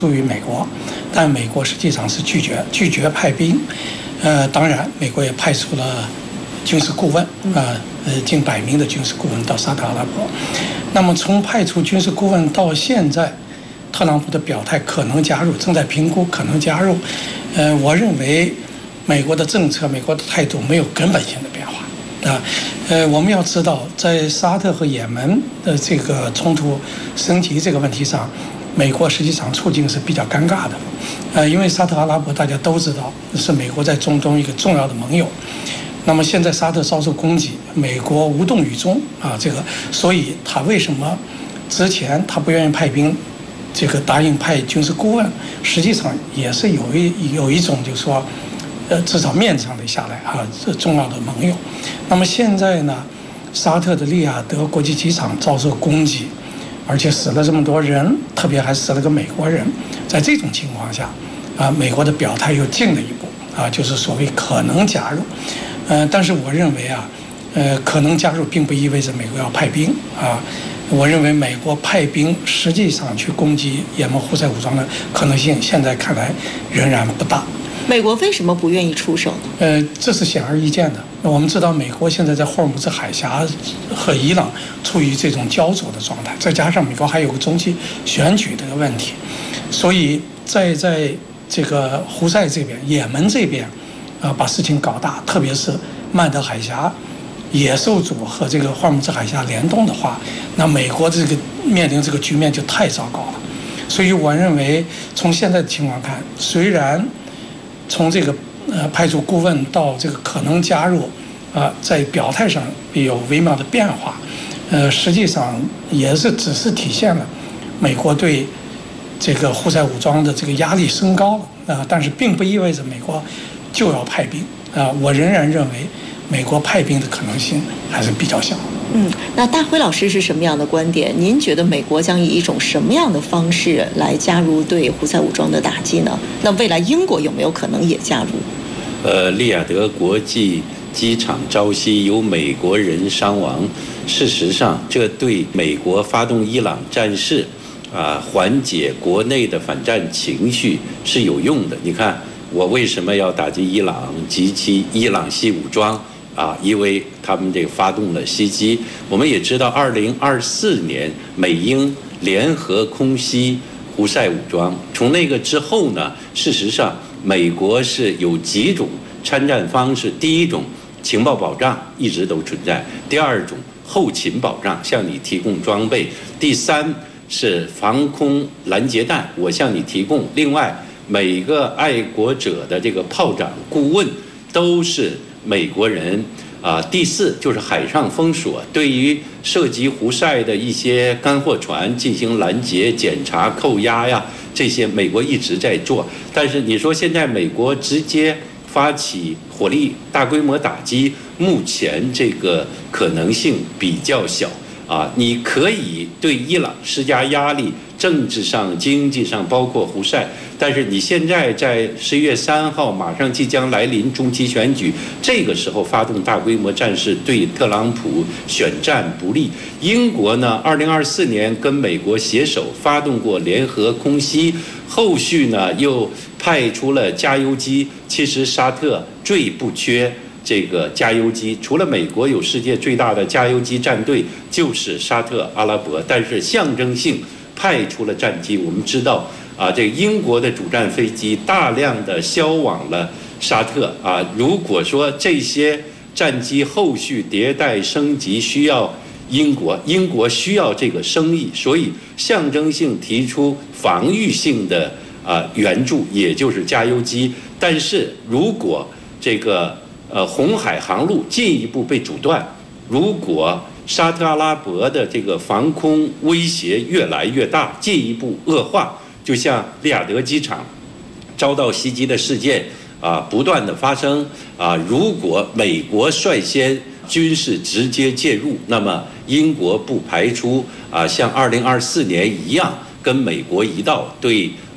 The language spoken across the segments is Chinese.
助于美国，但美国实际上是拒绝派兵。当然，美国也派出了军事顾问近100名的军事顾问到沙特阿拉伯。那么从派出军事顾问到现在，特朗普的表态可能加入，正在评估可能加入。我认为美国的政策、美国的态度没有根本性的变化。我们要知道，在沙特和也门的这个冲突升级这个问题上，美国实际上处境是比较尴尬的。因为沙特阿拉伯大家都知道是美国在中东一个重要的盟友。那么现在沙特遭受攻击，美国无动于衷所以他为什么之前他不愿意派兵，答应派军事顾问，实际上也是有一种就是说，至少面子上的下来这重要的盟友。那么现在呢，沙特的利雅得国际机场遭受攻击，而且死了这么多人，特别还死了个美国人。在这种情况下，美国的表态又进了一步就是所谓可能加入。但是我认为可能加入并不意味着美国要派兵我认为美国派兵实际上去攻击也门胡塞武装的可能性，现在看来仍然不大。 美国为什么不愿意出手呢？ 这是显而易见的。我们知道，美国现在在霍尔木兹海峡和伊朗处于这种焦灼的状态，再加上美国还有个中期选举这个问题，所以在这个胡塞这边、也门这边把事情搞大，特别是曼德海峡野兽族和这个霍尔木兹海峡联动的话，那美国这个面临这个局面就太糟糕了。所以我认为，从现在的情况看，虽然从这个派出顾问到这个可能加入在表态上有微妙的变化，实际上也是只是体现了美国对这个胡塞武装的这个压力升高了但是并不意味着美国就要派兵我仍然认为美国派兵的可能性还是比较小。 那大辉老师是什么样的观点？您觉得美国将以一种什么样的方式来加入对胡塞武装的打击呢？那未来英国有没有可能也加入？ 利雅得国际机场遭袭，有美国人伤亡。事实上，这对美国发动伊朗战事缓解国内的反战情绪是有用的。你看，我为什么要打击伊朗及其伊朗系武装？因为他们这个发动了袭击。我们也知道，2024年美英联合空袭胡塞武装。从那个之后呢，事实上美国是有几种参战方式。第一种，情报保障一直都存在；第二种，后勤保障，向你提供装备；第三是防空拦截弹，我向你提供。另外，每个爱国者的这个炮长顾问都是美国人第四就是海上封锁，对于涉及胡塞的一些干货船进行拦截、检查、扣押呀，这些美国一直在做。但是你说现在美国直接发起火力大规模打击，目前这个可能性比较小你可以对伊朗施加压力，政治上、经济上，包括胡塞。但是你现在在11月3号马上即将来临中期选举，这个时候发动大规模战事，对特朗普选战不利。英国呢，2024年跟美国携手发动过联合空袭，后续呢又派出了加油机。其实沙特最不缺这个加油机，除了美国有世界最大的加油机战队，就是沙特阿拉伯，但是象征性派出了战机。我们知道这个英国的主战飞机大量的销往了沙特如果说这些战机后续迭代升级需要英国需要这个生意，所以象征性提出防御性的援助，也就是加油机。但是如果这个红海航路进一步被阻断，如果沙特阿拉伯的这个防空威胁越来越大，进一步恶化，就像利雅得机场遭到袭击的事件不断的发生如果美国率先军事直接介入，那么英国不排除像2024年一样跟美国一道对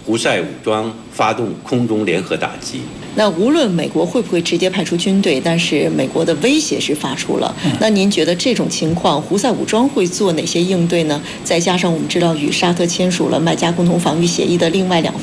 胡塞武装发动空中联合打击。 那无论美国会不会直接派出军队，但是美国的威胁是发出了。那您觉得这种情况，胡塞武装会做哪些应对呢？再加上我们知道与沙特签署了麦加共同防御协议的另外2